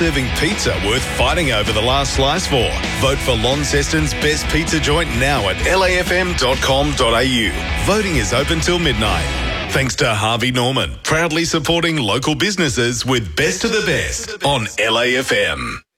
serving pizza worth fighting over the last slice for? Vote for Launceston's best pizza joint now at lafm.com.au. Voting is open till midnight. Thanks to Harvey Norman, proudly supporting local businesses with Best of the Best on LAFM.